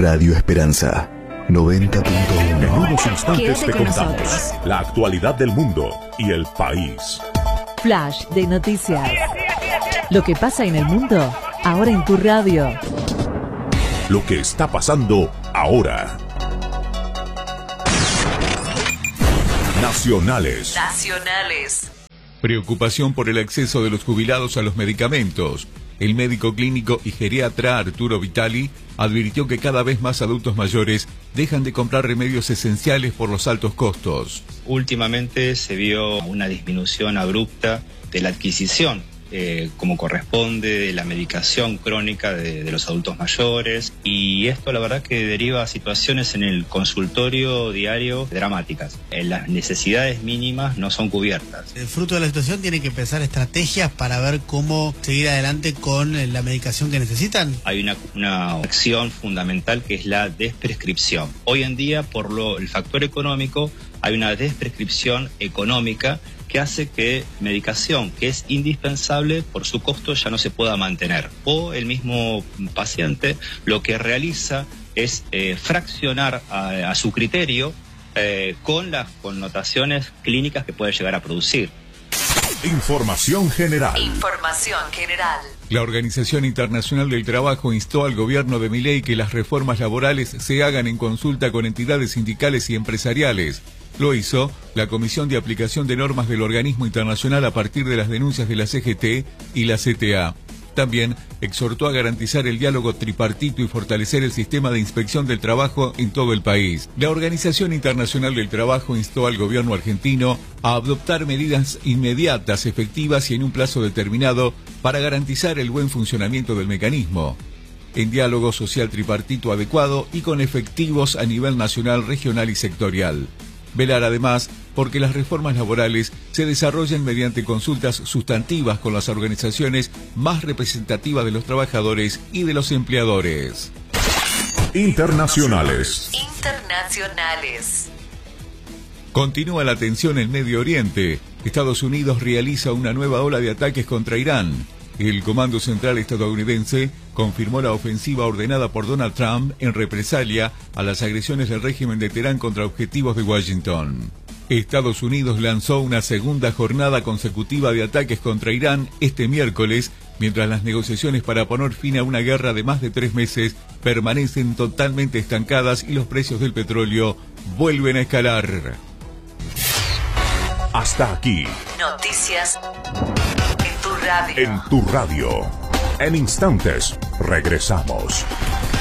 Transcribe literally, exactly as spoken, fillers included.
Radio Esperanza noventa punto uno. En unos instantes Quédate te con contamos nosotros. la actualidad del mundo y el país. Flash de noticias. Lo que pasa en el mundo, ahora en tu radio. Lo que está pasando ahora. Nacionales. Nacionales. Preocupación por el acceso de los jubilados a los medicamentos. El médico clínico y geriatra Arturo Vitali advirtió que cada vez más adultos mayores dejan de comprar remedios esenciales por los altos costos. Últimamente se vio una disminución abrupta de la adquisición, eh, como corresponde, de la medicación crónica de, de los adultos mayores, y esto la verdad que deriva a situaciones en el consultorio diario dramáticas. Eh, las necesidades mínimas no son cubiertas. El fruto de la situación tiene que pensar estrategias para ver cómo seguir adelante con la medicación que necesitan. Hay una, una acción fundamental que es la desprescripción. Hoy en día, por lo, el factor económico, hay una desprescripción económica que hace que medicación que es indispensable por su costo ya no se pueda mantener. O el mismo paciente lo que realiza es eh, fraccionar a, a su criterio eh, con las connotaciones clínicas que puede llegar a producir. Información general. Información general. La Organización Internacional del Trabajo instó al gobierno de Milei que las reformas laborales se hagan en consulta con entidades sindicales y empresariales. Lo hizo la Comisión de Aplicación de Normas del Organismo Internacional a partir de las denuncias de la C G T y la C T A. También exhortó a garantizar el diálogo tripartito y fortalecer el sistema de inspección del trabajo en todo el país. La Organización Internacional del Trabajo instó al gobierno argentino a adoptar medidas inmediatas, efectivas y en un plazo determinado para garantizar el buen funcionamiento del mecanismo, en diálogo social tripartito adecuado y con efectivos a nivel nacional, regional y sectorial. Velar además porque las reformas laborales se desarrollen mediante consultas sustantivas con las organizaciones más representativas de los trabajadores y de los empleadores. Internacionales. Internacionales. Continúa la tensión en Medio Oriente. Estados Unidos realiza una nueva ola de ataques contra Irán. El Comando Central estadounidense confirmó la ofensiva ordenada por Donald Trump en represalia a las agresiones del régimen de Teherán contra objetivos de Washington. Estados Unidos lanzó una segunda jornada consecutiva de ataques contra Irán este miércoles, mientras las negociaciones para poner fin a una guerra de más de tres meses permanecen totalmente estancadas y los precios del petróleo vuelven a escalar. Hasta aquí. Noticias en tu radio. En tu radio. En instantes regresamos.